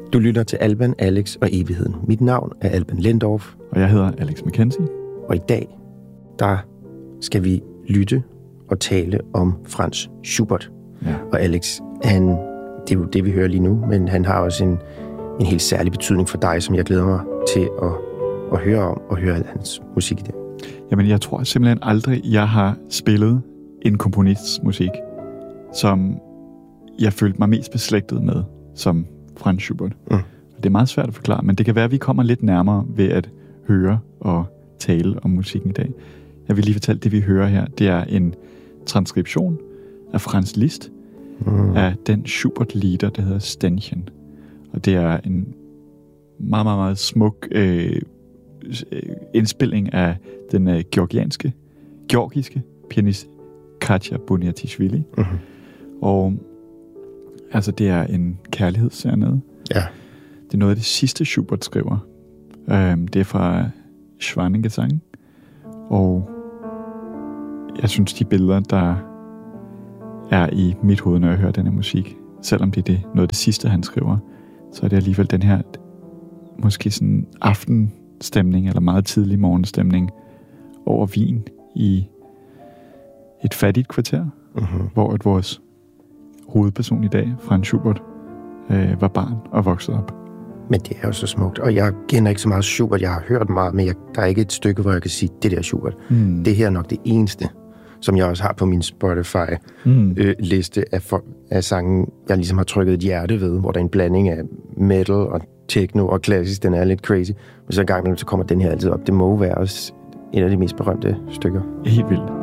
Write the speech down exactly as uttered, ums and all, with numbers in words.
Du lytter til Alban, Alex og Evigheden. Mit navn er Alban Lendorf. Og jeg hedder Alex McKenzie. Og i dag, der skal vi lytte og tale om Franz Schubert. Ja. Og Alex, han, det er jo det, vi hører lige nu, men han har også en, en helt særlig betydning for dig, som jeg glæder mig til at, at høre om og høre hans musik i dag. Jamen, jeg tror simpelthen aldrig, jeg har spillet en komponists musik, som jeg følte mig mest beslægtet med, som Franz Schubert. Mm. Det er meget svært at forklare, men det kan være, at vi kommer lidt nærmere ved at høre og tale om musikken i dag. Jeg vil lige fortælle, det vi hører her, det er en transkription af Franz Liszt, mm. af den Schubert-lieder, der hedder Ständchen. Og det er en meget, meget, meget smuk øh, indspilning af den øh, georgianske, georgiske pianist Katja Boniatishvili. Mm-hmm. Og altså, det er en kærlighedsserenade. Ja. Det er noget af det sidste, Schubert skriver. Øhm, det er fra Schwanengesang. Og jeg synes, de billeder, der er i mit hoved, når jeg hører denne musik, selvom det er det, noget af det sidste, han skriver, så er det alligevel den her måske sådan aftenstemning, eller meget tidlig morgenstemning over Wien i et fattigt kvarter, mm-hmm. hvor at vores hovedperson i dag, Franz Schubert, øh, var barn og voksede op. Men det er jo så smukt, og jeg kender ikke så meget Schubert. Jeg har hørt meget, men jeg, der er ikke et stykke, hvor jeg kan sige, det der Schubert. Mm. Det her er nok det eneste, som jeg også har på min Spotify-liste mm. øh, af, for, af sangen, jeg ligesom har trykket et hjerte ved, hvor der er en blanding af metal og techno og klassisk. Den er lidt crazy. Men så en gang imellem, så kommer den her altid op. Det må være også et af de mest berømte stykker. Helt vildt.